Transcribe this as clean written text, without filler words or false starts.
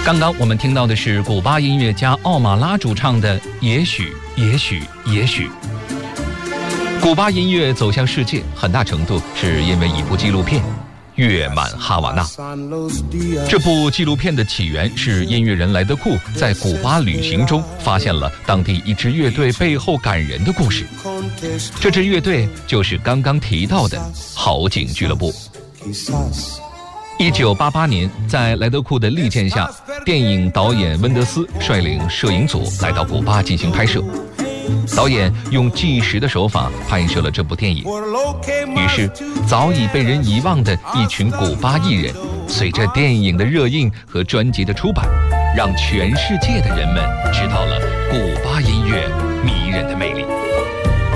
刚刚我们听到的是古巴音乐家奥马拉主唱的《也许，也许，也许》。古巴音乐走向世界，很大程度是因为一部纪录片《月满哈瓦那》。这部纪录片的起源是音乐人莱德库在古巴旅行中发现了当地一支乐队背后感人的故事。这支乐队就是刚刚提到的好景俱乐部。1988年，在莱德库的力荐下，电影导演温德斯率领摄影组来到古巴进行拍摄。导演用纪实的手法拍摄了这部电影，于是早已被人遗忘的一群古巴艺人，随着电影的热映和专辑的出版，让全世界的人们知道了古巴音乐迷人的魅力。